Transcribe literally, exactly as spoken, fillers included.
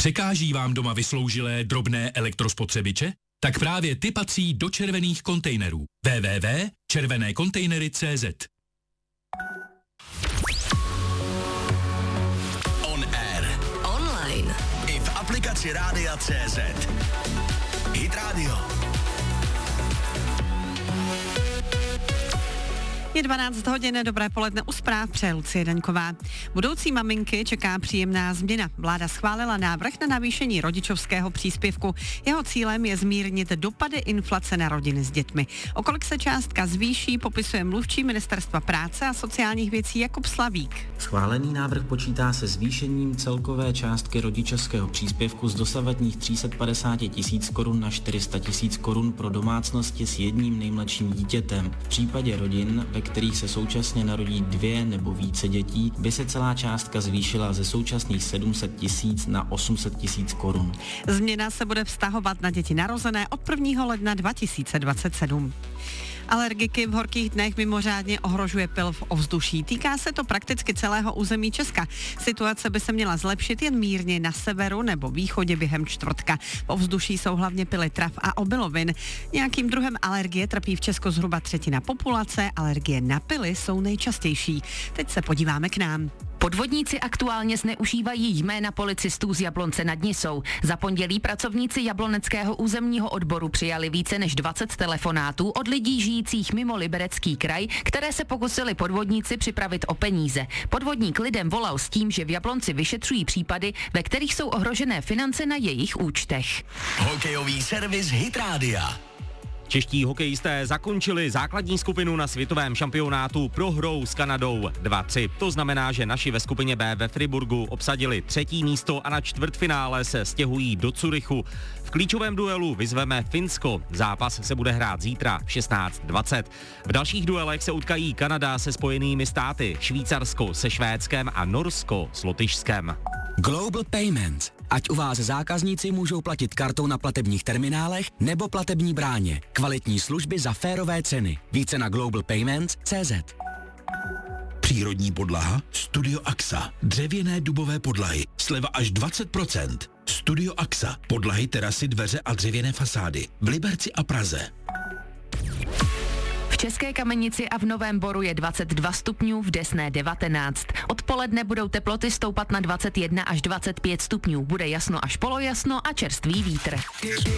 Překáží vám doma vysloužilé drobné elektrospotřebiče? Tak právě ty patří do červených kontejnerů. w w w tečka červené kontejnery tečka cé zet. On air. Online. I v aplikaci Rádia C Z. Hit Radio. Je dvanáct hodin, dobré poledne, u zpráv přeje Lucie Daňková. Budoucí maminky čeká příjemná změna. Vláda schválila návrh na navýšení rodičovského příspěvku. Jeho cílem je zmírnit dopady inflace na rodiny s dětmi. O kolik se částka zvýší, popisuje mluvčí Ministerstva práce a sociálních věcí Jakub Slavík. Schválený návrh počítá se zvýšením celkové částky rodičovského příspěvku z dosavadních tři sta padesát tisíc korun na čtyři sta tisíc korun pro domácnosti s jedním nejmladším dítětem. V případě rodin, ve kterých se současně narodí dvě nebo více dětí, by se celá částka zvýšila ze současných sedm set tisíc na osm set tisíc korun. Změna se bude vztahovat na děti narozené od prvního ledna dva tisíce dvacet sedm. Alergiky v horkých dnech mimořádně ohrožuje pyl v ovzduší. Týká se to prakticky celého území Česka. Situace by se měla zlepšit jen mírně na severu nebo východě během čtvrtka. V ovzduší jsou hlavně pyly trav a obilovin. Nějakým druhem alergie trpí v Česku zhruba třetina populace. Alergie na pyly jsou nejčastější. Teď se podíváme k nám. Podvodníci aktuálně zneužívají jména policistů z Jablonce nad Nisou. Za pondělí pracovníci jabloneckého územního odboru přijali více než dvacet telefonátů od lidí žijících mimo Liberecký kraj, které se pokusili podvodníci připravit o peníze. Podvodník lidem volal s tím, že v Jablonci vyšetřují případy, ve kterých jsou ohrožené finance na jejich účtech. Hokejový servis Hit Rádia. Čeští hokejisté zakončili základní skupinu na světovém šampionátu prohrou s Kanadou dva tři. To znamená, že naši ve skupině B ve Friburgu obsadili třetí místo a na čtvrtfinále se stěhují do Curychu. V klíčovém duelu vyzveme Finsko. Zápas se bude hrát zítra v šestnáct dvacet. V dalších duelech se utkají Kanada se Spojenými státy, Švýcarsko se Švédskem a Norsko s Lotyšskem. Global Payments. Ať u vás zákazníci můžou platit kartou na platebních terminálech nebo platební bráně. Kvalitní služby za férové ceny. Více na global payments tečka cé zet. Přírodní podlaha Studio Axa. Dřevěné dubové podlahy. Sleva až dvacet procent. Studio Axa. Podlahy, terasy, dveře a dřevěné fasády. V Liberci a Praze. V České Kamenici a v Novém Boru je dvacet dva stupňů, v Desné devatenáct. Odpoledne budou teploty stoupat na dvacet jedna až dvacet pět stupňů. Bude jasno až polojasno a čerstvý vítr.